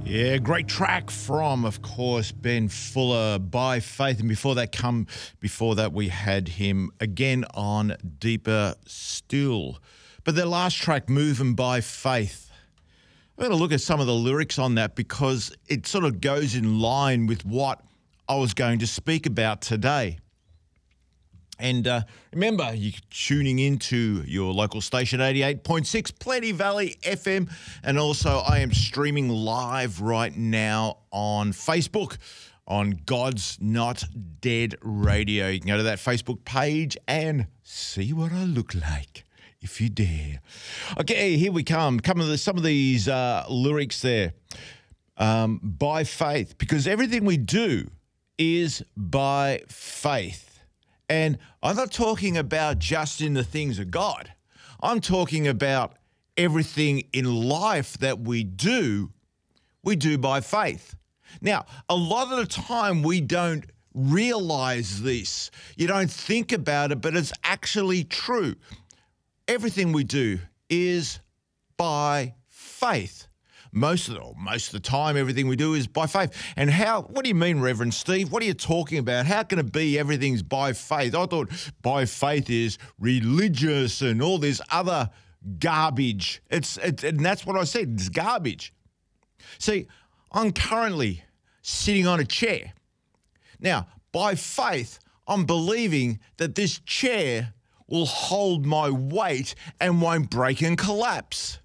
Yeah, great track from, of course, Ben Fuller, By Faith. And before that we had him again on Deeper Still. But their last track, Moving by Faith. I'm going to look at some of the lyrics on that because it sort of goes in line with what I was going to speak about today. And remember, you're tuning into your local station, 88.6 Plenty Valley FM. And also, I am streaming live right now on Facebook on God's Not Dead Radio. You can go to that Facebook page and see what I look like, if you dare. Okay, here we come. Some of these lyrics there. By faith, because everything we do is by faith. And I'm not talking about just in the things of God. I'm talking about everything in life that we do by faith. Now, a lot of the time we don't realize this. You don't think about it, but it's actually true. Everything we do is by faith. Most of the time, everything we do is by faith. And what do you mean, Reverend Steve? What are you talking about? How can it be everything's by faith? I thought by faith is religious and all this other garbage. And that's what I said, it's garbage. See, I'm currently sitting on a chair. Now, by faith, I'm believing that this chair will hold my weight and won't break and collapse.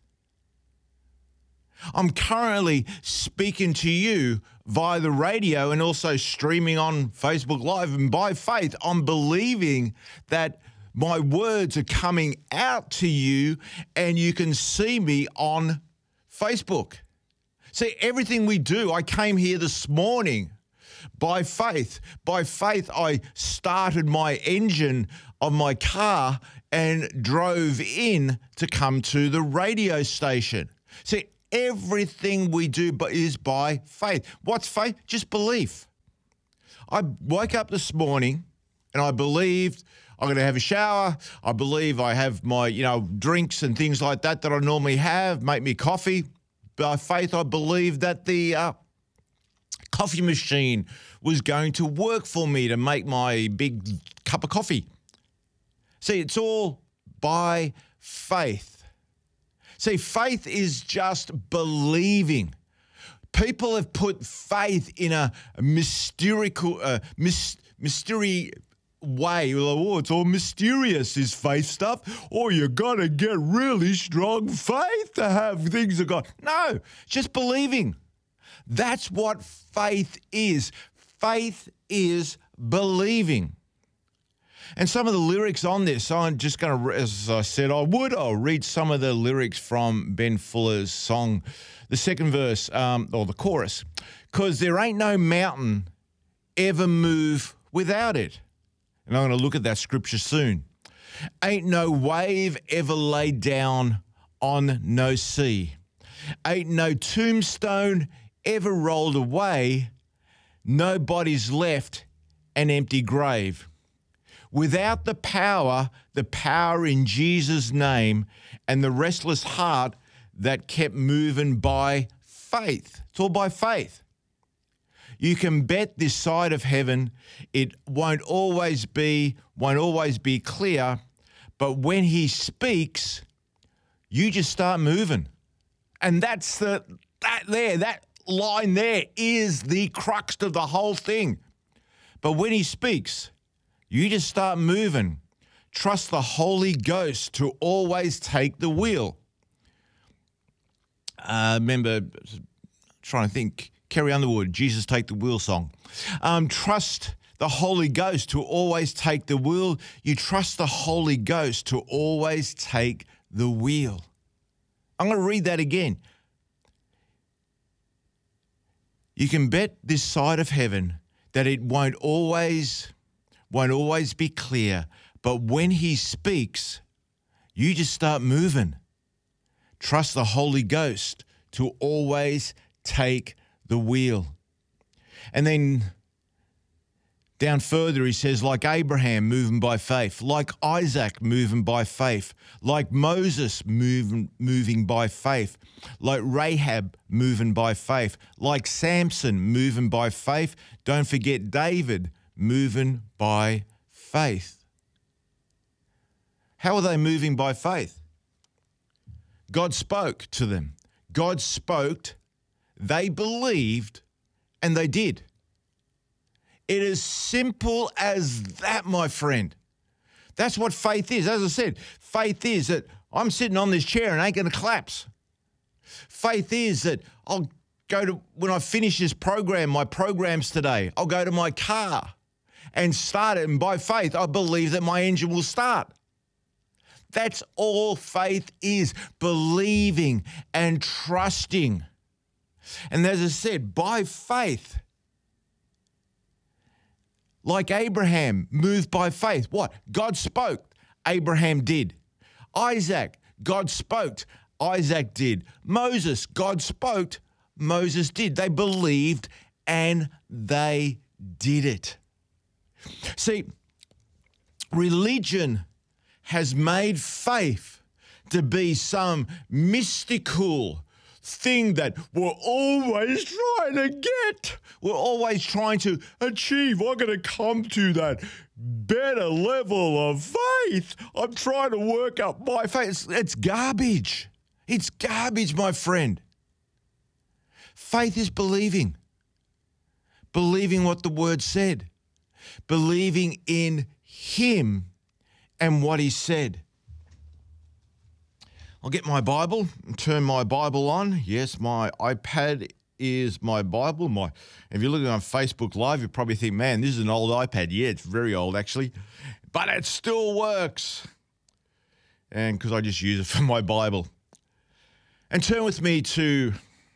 I'm currently speaking to you via the radio and also streaming on Facebook Live. And by faith, I'm believing that my words are coming out to you and you can see me on Facebook. See, everything we do, I came here this morning by faith. By faith, I started my engine of my car and drove in to come to the radio station. See, everything we do is by faith. What's faith? Just belief. I woke up this morning and I believed I'm going to have a shower. I believe I have my, drinks and things like that I normally have, make me coffee. By faith, I believe that the coffee machine was going to work for me to make my big cup of coffee. See, it's all by faith. See, faith is just believing. People have put faith in a mystery way. Oh, it's all mysterious, this faith stuff. Oh, you got to get really strong faith to have things of God. No, just believing. That's what faith is. Faith is believing. And some of the lyrics on this, I'm just going to, as I said, I'll read some of the lyrics from Ben Fuller's song, the second verse, or the chorus. Because there ain't no mountain ever move without it. And I'm going to look at that scripture soon. Ain't no wave ever laid down on no sea. Ain't no tombstone ever rolled away. Nobody's left an empty grave. Without the power in Jesus' name, and the restless heart that kept moving by faith. It's all by faith. You can bet this side of heaven, it won't always be clear, but when he speaks, you just start moving. And that line there is the crux of the whole thing. But when he speaks, you just start moving. Trust the Holy Ghost to always take the wheel. Remember, trying to think, Carrie Underwood, Jesus Take the Wheel song. Trust the Holy Ghost to always take the wheel. You trust the Holy Ghost to always take the wheel. I'm going to read that again. You can bet this side of heaven that it won't always be clear, but when he speaks, you just start moving. Trust the Holy Ghost to always take the wheel. And then Down further, he says, like Abraham, moving by faith, like Isaac, moving by faith, like Moses, moving by faith, like Rahab, moving by faith, like Samson, moving by faith. Don't forget David, moving by faith. How are they moving by faith? God spoke to them. God spoke, they believed, and they did. It is simple as that, my friend. That's what faith is. As I said, faith is that I'm sitting on this chair and ain't going to collapse. Faith is that I'll go to, when I finish this program, my programs today, I'll go to my car and start it. And by faith, I believe that my engine will start. That's all faith is, believing and trusting. And as I said, by faith, like Abraham, moved by faith. What? God spoke, Abraham did. Isaac, God spoke, Isaac did. Moses, God spoke, Moses did. They believed and they did it. See, religion has made faith to be some mystical thing that we're always trying to get. We're always trying to achieve. I'm going to come to that better level of faith. I'm trying to work up my faith. It's garbage. It's garbage, my friend. Faith is believing. Believing what the word said. Believing in him and what he said. I'll get my Bible and turn my Bible on. Yes, my iPad is my Bible. If you're looking on Facebook Live, you probably think, man, this is an old iPad. Yeah, it's very old, actually. But it still works. And because I just use it for my Bible. And turn with me to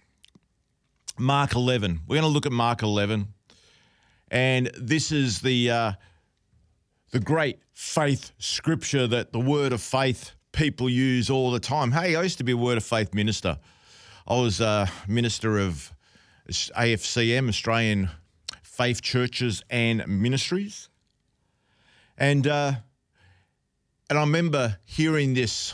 Mark 11. We're going to look at Mark 11. And this is the great faith scripture that the word of faith people use all the time. Hey, I used to be a word of faith minister. I was a minister of AFCM, Australian Faith Churches and Ministries. And I remember hearing this.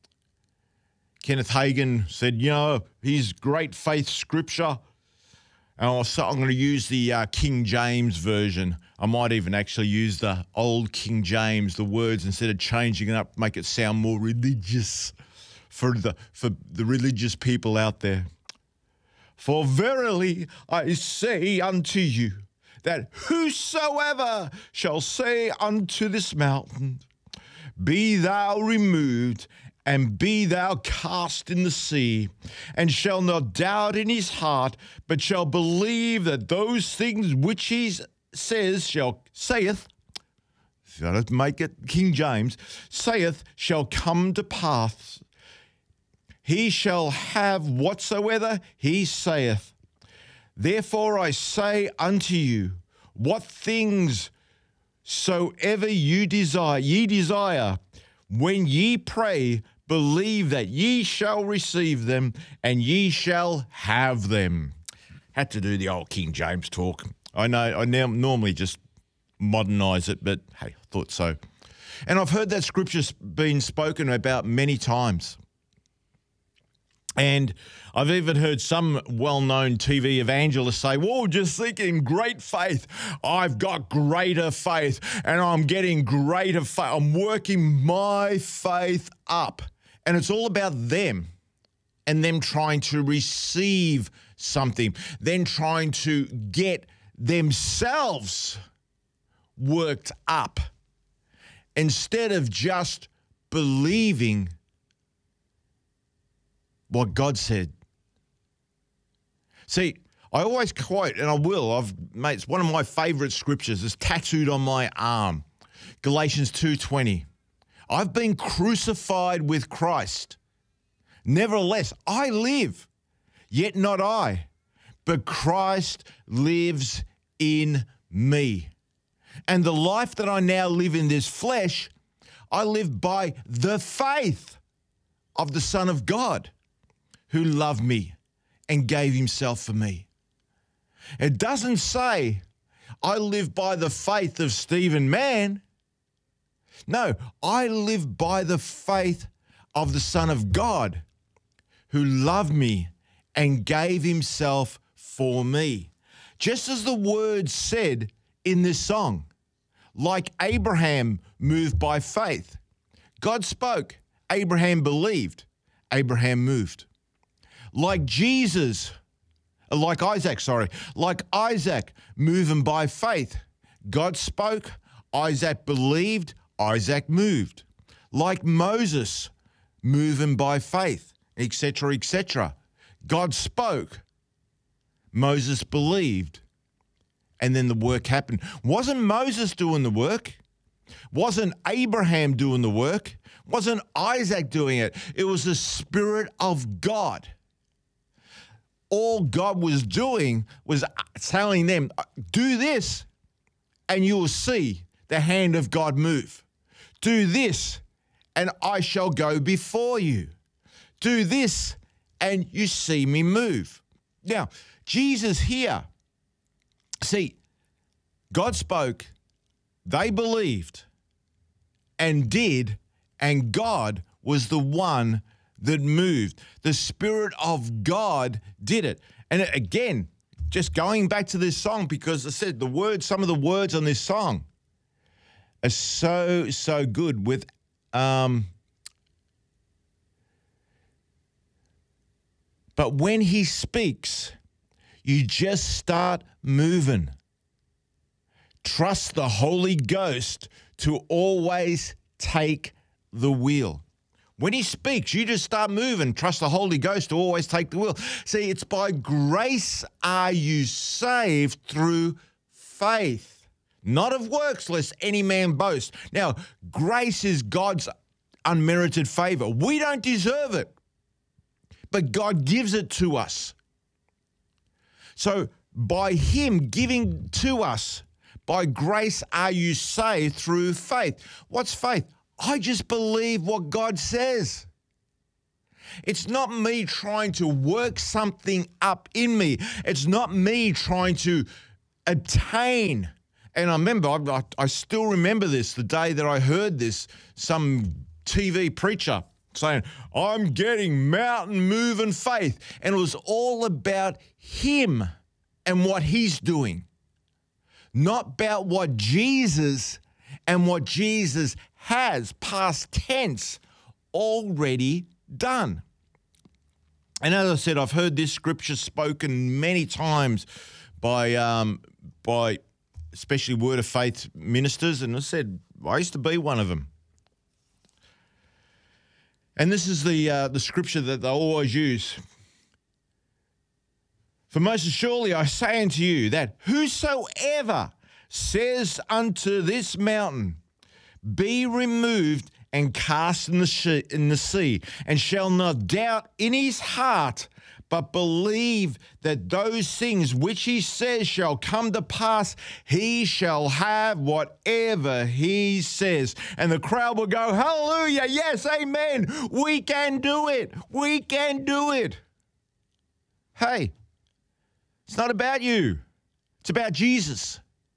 Kenneth Hagin said, here's great faith scripture. And I'm going to use the King James version. I might even actually use the old King James, the words, instead of changing it up, make it sound more religious for the religious people out there. For verily I say unto you, that whosoever shall say unto this mountain, be thou removed, and be thou cast in the sea, and shall not doubt in his heart, but shall believe that those things which he saith, so to make it King James, saith shall come to pass. He shall have whatsoever he saith. Therefore I say unto you, what things soever ye desire, when ye pray, believe that ye shall receive them, and ye shall have them. Had to do the old King James talk. I know I now normally just modernise it, but hey, I thought so. And I've heard that scripture's been spoken about many times. And I've even heard some well-known TV evangelists say, whoa, just thinking great faith. I've got greater faith and I'm getting greater faith. I'm working my faith up. And it's all about them and them trying to receive something, then trying to get themselves worked up instead of just believing what God said. See, I always quote, and I will, mate, it's one of my favourite scriptures. It's tattooed on my arm. Galatians 2:20. I've been crucified with Christ. Nevertheless, I live, yet not I, but Christ lives in me. And the life that I now live in this flesh, I live by the faith of the Son of God, who loved me and gave himself for me. It doesn't say I live by the faith of Stephen Mann. No, I live by the faith of the Son of God who loved me and gave himself for me. Just as the words said in this song, like Abraham moved by faith. God spoke, Abraham believed, Abraham moved. Like Isaac moving by faith. God spoke, Isaac believed, Isaac moved. Like Moses moving by faith, etc., etc. God spoke, Moses believed, and then the work happened. Wasn't Moses doing the work? Wasn't Abraham doing the work? Wasn't Isaac doing it? It was the Spirit of God. All God was doing was telling them, do this and you will see the hand of God move. Do this and I shall go before you. Do this and you see me move. Now, Jesus here, see, God spoke, they believed and did, and God was the one that moved. The Spirit of God did it. And again, just going back to this song, because I said some of the words on this song are so, so good with, but when he speaks, you just start moving. Trust the Holy Ghost to always take the wheel. When he speaks, you just start moving. Trust the Holy Ghost to always take the wheel. See, it's by grace are you saved through faith, not of works, lest any man boast. Now, grace is God's unmerited favor. We don't deserve it, but God gives it to us. So by him giving to us, by grace are you saved through faith. What's faith? I just believe what God says. It's not me trying to work something up in me. It's not me trying to attain. And I remember, I still remember this, the day that I heard this, some TV preacher saying, I'm getting mountain moving faith. And it was all about him and what he's doing. Not about what Jesus and what Jesus has, past tense, already done. And as I said, I've heard this scripture spoken many times by especially Word of Faith ministers, and I said, I used to be one of them. And this is the scripture that they always use. For most surely I say unto you that whosoever says unto this mountain, be removed and cast in the sea, and shall not doubt in his heart, but believe that those things which he says shall come to pass, he shall have whatever he says. And the crowd will go, hallelujah, yes, amen, we can do it, we can do it. Hey, it's not about you. It's about Jesus.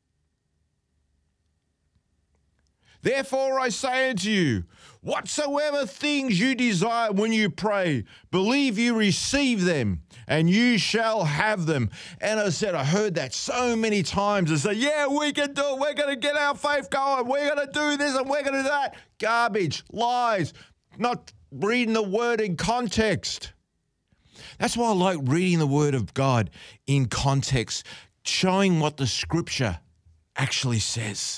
Therefore I say unto you, whatsoever things you desire when you pray, believe you receive them, and you shall have them. And I said, I heard that so many times. I said, yeah, we can do it. We're going to get our faith going. We're going to do this and we're going to do that. Garbage, lies, not reading the word in context. That's why I like reading the Word of God in context, showing what the Scripture actually says.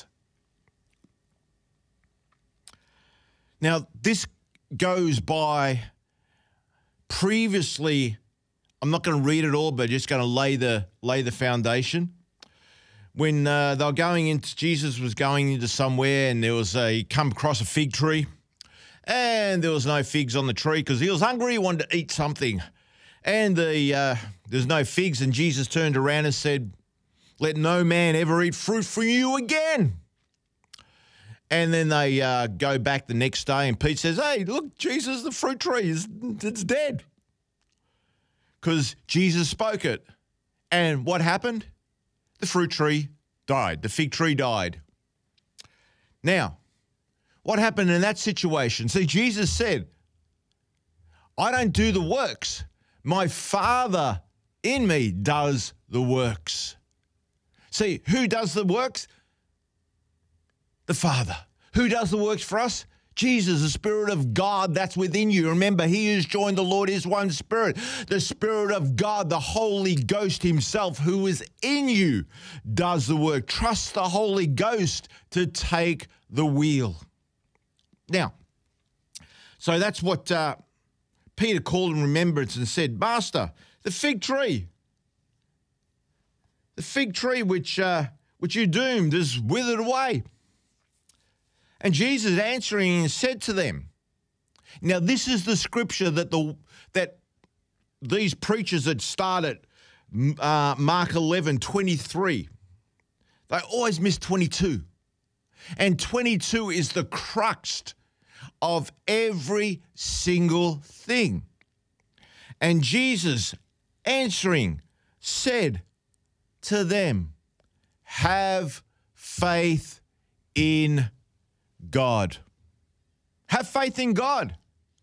Now, this goes by previously, I'm not going to read it all, but just going to lay the foundation. When they were going into, Jesus was going into somewhere, and he come across a fig tree, and there was no figs on the tree because he was hungry, he wanted to eat something. And there's no figs, and Jesus turned around and said, let no man ever eat fruit from you again. And then they go back the next day, and Pete says, hey, look, Jesus, the fruit tree, it's dead. Because Jesus spoke it. And what happened? The fruit tree died. The fig tree died. Now, what happened in that situation? See, Jesus said, I don't do the works. My Father in me does the works. See, who does the works? The Father. Who does the works for us? Jesus, the Spirit of God that's within you. Remember, he who's joined the Lord is one Spirit. The Spirit of God, the Holy Ghost himself who is in you, does the work. Trust the Holy Ghost to take the wheel. Now, so that's what Peter called in remembrance and said, Master, the fig tree which you doomed is withered away. And Jesus answering said to them, now this is the scripture that these preachers had started, Mark 11:23. They always miss 22. And 22 is the crux of every single thing. And Jesus answering said to them, have faith in God. Have faith in God.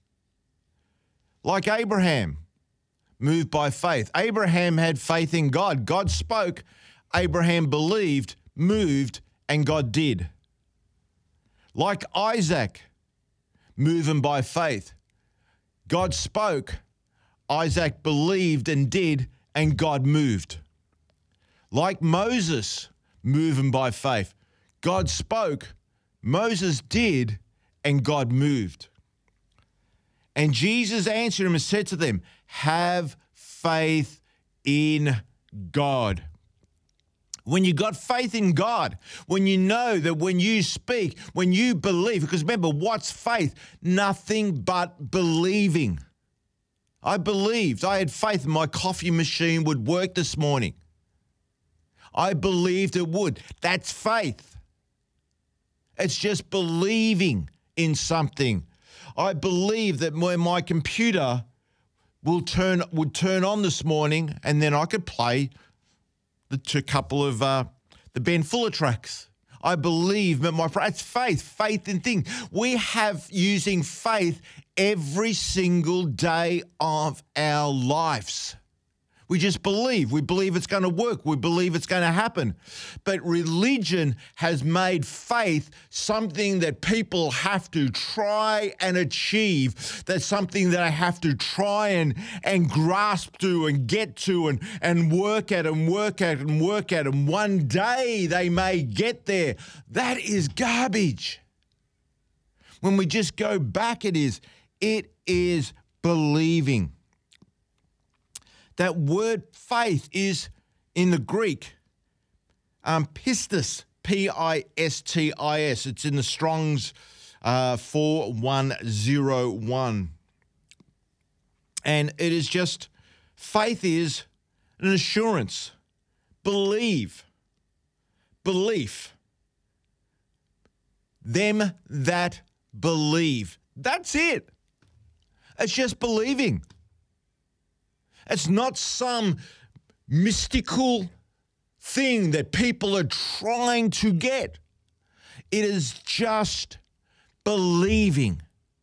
Like Abraham, moved by faith. Abraham had faith in God. God spoke, Abraham believed, moved, and God did. Like Isaac, moving by faith. God spoke, Isaac believed and did, and God moved. Like Moses, moving by faith. God spoke, Moses did, and God moved. And Jesus answered him and said to them, have faith in God. When you got faith in God, when you know that when you speak, when you believe, because remember, what's faith? Nothing but believing. I believed. I had faith my coffee machine would work this morning. I believed it would. That's faith. It's just believing in something. I believe that when my computer would turn on this morning, and then I could play the couple of the Ben Fuller tracks. I believe that it's faith in things. We have using faith every single day of our lives. We just believe. We believe it's going to work. We believe it's going to happen. But religion has made faith something that people have to try and achieve. That's something that I have to try and grasp to and get to and work at and work at and work at. And one day they may get there. That is garbage. When we just go back, it is believing. That word faith is in the Greek, pistis, P-I-S-T-I-S. It's in the Strong's 4101. And it is just, faith is an assurance, belief. Them that believe. That's it. It's just believing. It's not some mystical thing that people are trying to get. It is just believing.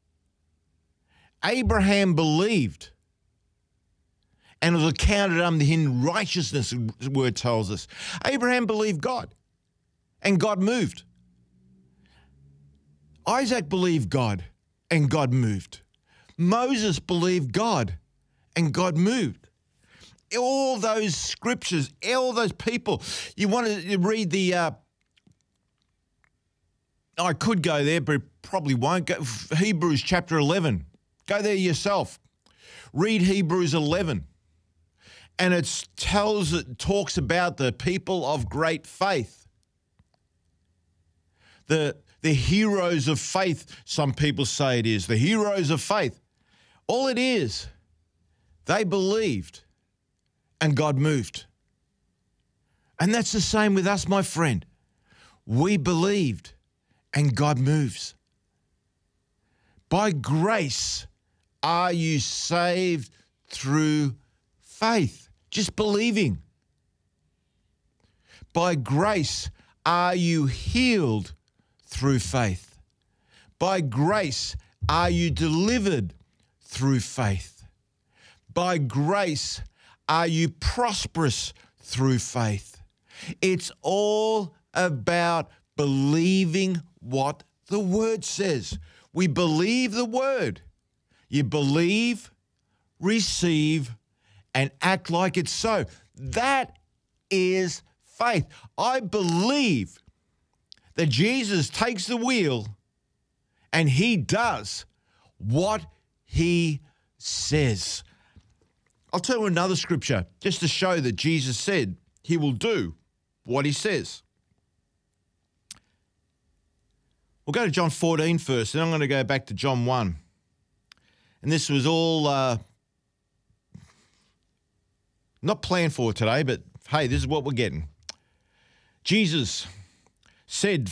Abraham believed, and it was accounted unto him righteousness, the word tells us. Abraham believed God, and God moved. Isaac believed God, and God moved. Moses believed God, and God moved. All those scriptures, all those people. You want to read the, I could go there, but probably won't. Go Hebrews chapter 11. Go there yourself. Read Hebrews 11. And it talks about the people of great faith. The heroes of faith, some people say it is. The heroes of faith. All it is, they believed and God moved. And that's the same with us, my friend. We believed and God moves. By grace are you saved through faith, just believing. By grace are you healed through faith. By grace are you delivered through faith. By grace are you prosperous through faith. It's all about believing what the Word says. We believe the Word. You believe, receive, and act like it's so. That is faith. I believe that Jesus takes the wheel and he does what he says. I'll tell you another scripture just to show that Jesus said he will do what he says. We'll go to John 14 first, and I'm going to go back to John 1. And this was all not planned for today, but hey, this is what we're getting. Jesus said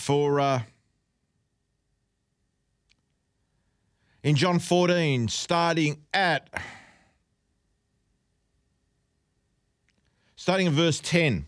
in John 14, starting at verse 10.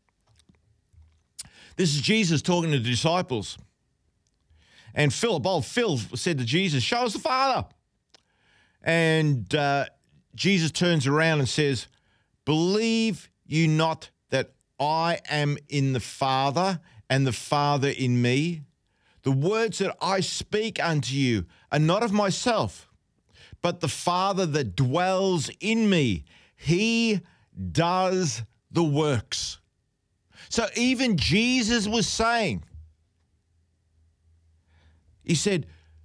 This is Jesus talking to the disciples. And Phil said to Jesus, "Show us the Father." And Jesus turns around and says, "Believe you not that I am in the Father and the Father in me? The words that I speak unto you are not of myself, but the Father that dwells in me. He does the works." So even Jesus was saying, he said,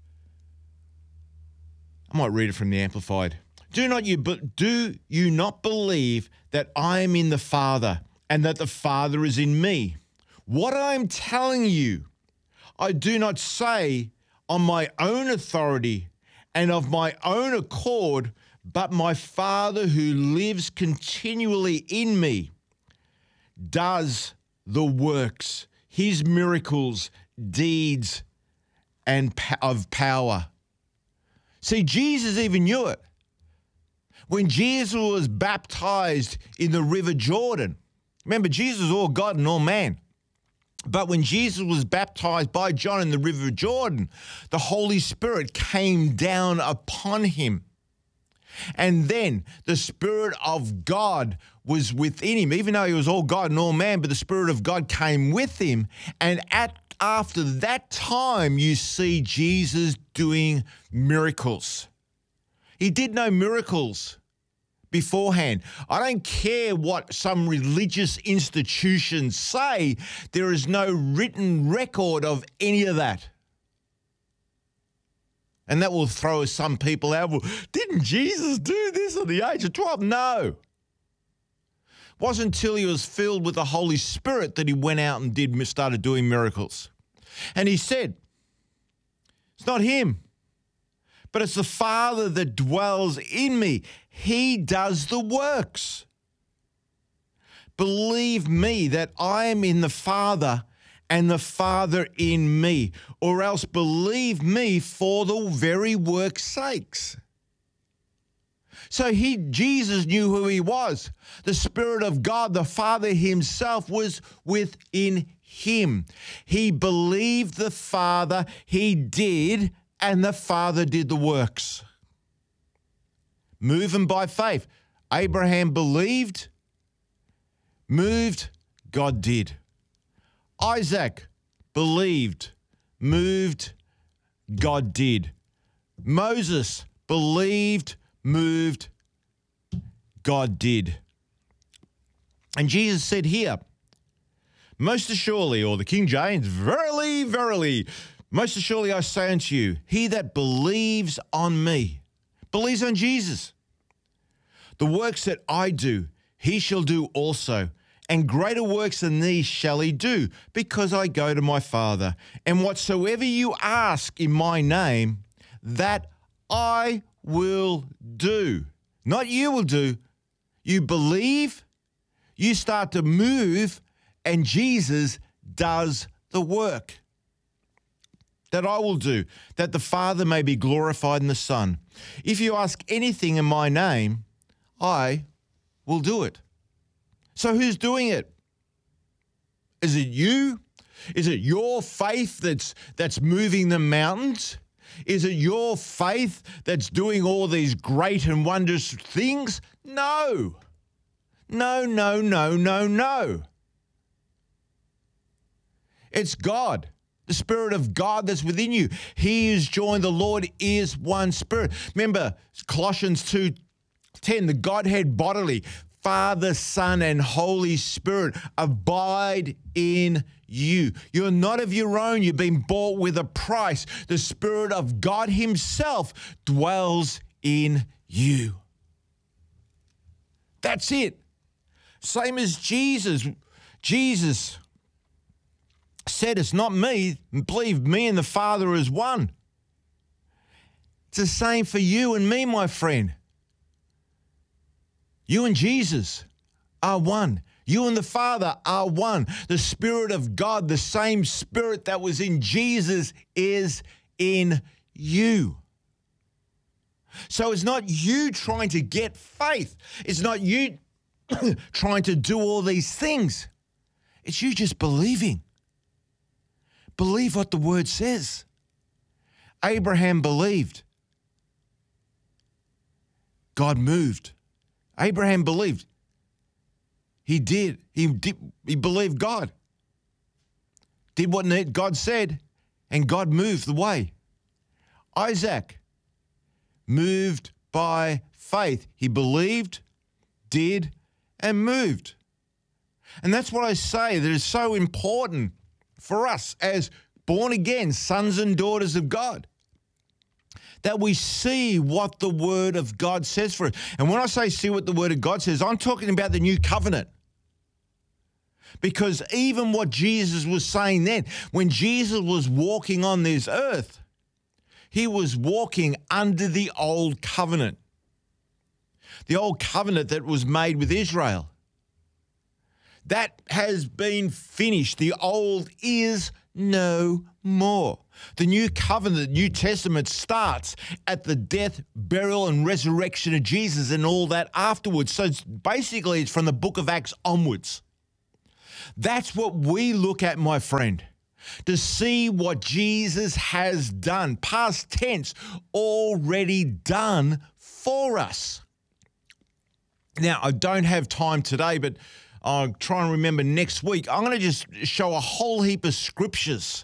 I might read it from the Amplified. Do you not believe that I am in the Father and that the Father is in me? What I am telling you, I do not say on my own authority and of my own accord, but my Father who lives continually in me does the works, his miracles, deeds, and of power. See, Jesus even knew it. When Jesus was baptized in the River Jordan, remember, Jesus was all God and all man. But when Jesus was baptized by John in the River Jordan, the Holy Spirit came down upon him. And then the Spirit of God was within him, even though he was all God and all man, but the Spirit of God came with him. And after that time, you see Jesus doing miracles. He did no miracles beforehand. I don't care what some religious institutions say. There is no written record of any of that. And that will throw some people out. Well, didn't Jesus do this at the age of 12? No. It wasn't until he was filled with the Holy Spirit that he went out and started doing miracles. And he said, it's not him, but it's the Father that dwells in me. He does the works. Believe me that I am in the Father and the Father in me, or else believe me for the very work's sakes. So Jesus knew who he was. The Spirit of God, the Father himself, was within him. He believed the Father, he did, and the Father did the works. Moving by faith. Abraham believed, moved, God did. Isaac believed, moved, God did. Moses believed, moved, God did. And Jesus said here, most assuredly, or the King James, verily, verily, most assuredly I say unto you, he that believes on me, believes on Jesus, the works that I do, he shall do also. And greater works than these shall he do, because I go to my Father. And whatsoever you ask in my name, that I will do. Not you will do. You believe, you start to move, and Jesus does the work. That I will do, that the Father may be glorified in the Son. If you ask anything in my name, I will do it. So who's doing it? Is it you? Is it your faith that's moving the mountains? Is it your faith that's doing all these great and wondrous things? No. No, no, no, no, no. It's God, the Spirit of God that's within you. He who's joined the Lord is one Spirit. Remember, Colossians 2:10, the Godhead bodily, Father, Son, and Holy Spirit abide in you. You're not of your own. You've been bought with a price. The Spirit of God Himself dwells in you. That's it. Same as Jesus. Jesus said, it's not me. Believe me and the Father is one. It's the same for you and me, my friend. You and Jesus are one. You and the Father are one. The Spirit of God, the same Spirit that was in Jesus, is in you. So it's not you trying to get faith. It's not you trying to do all these things. It's you just believing. Believe what the Word says. Abraham believed. God moved. Abraham believed. He did. He believed God. Did what God said, and God moved the way. Isaac moved by faith. He believed, did, and moved. And that's what I say that is so important for us as born-again sons and daughters of God, that we see what the Word of God says for us. And when I say see what the Word of God says, I'm talking about the new covenant. Because even what Jesus was saying then, when Jesus was walking on this earth, He was walking under the old covenant. The old covenant that was made with Israel. That has been finished. The old is no more. The new covenant, the New Testament, starts at the death, burial, and resurrection of Jesus and all that afterwards. So it's from the book of Acts onwards. That's what we look at, my friend, to see what Jesus has done, past tense, already done for us. Now, I don't have time today, but I'll try and remember next week. I'm going to just show a whole heap of scriptures